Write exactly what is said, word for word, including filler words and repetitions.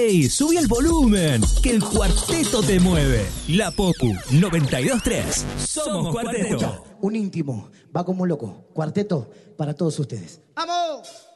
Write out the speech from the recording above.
¡Ey! ¡Subí el volumen! Que el cuarteto te mueve. La Popu noventa y dos tres. Somos Cuarteto. Un íntimo, va como un loco. Cuarteto para todos ustedes. ¡Vamos!